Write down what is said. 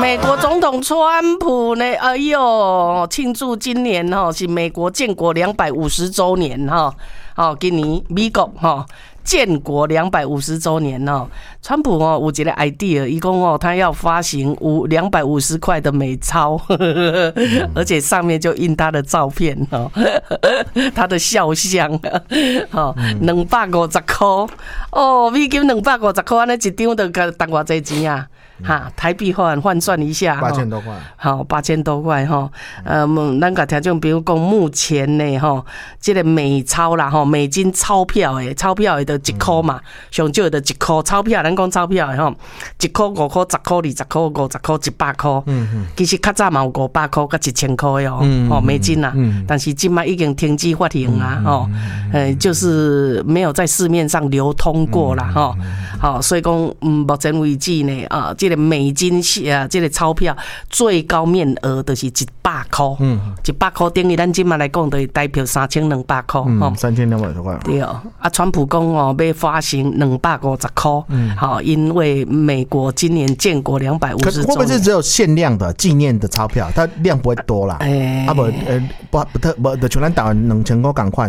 美国总统川普呢，哎呦，庆祝今年是美国建国250周年今年美国建国250周年川普有一个 idea， 他说他要发行250块的美钞，而且上面就印他的照片他的肖像250块美金250块，那一张就值多少钱啊？台币换算一下 ，8000多块， 好，8000多块咱甲听众比如讲，目前呢这个美钞啦美金钞票的就1块嘛，上少的1块钞票，咱讲钞票的1块5块10块20块50块100块，其实较早嘛有500块甲1000块的美金啦，但是现在已经停止发行啊就是没有在市面上流通过啦所以讲目前为止呢这个美金这个钞票最高面额就是100块，100块等于咱今嘛来讲，就是代表3200块 ，3200多块。 对川普讲要发行250块，因为美国今年建国250周年。 可会不会是只有限量的纪念的钞票？它量不会多啦。不就像咱台湾2000块同款。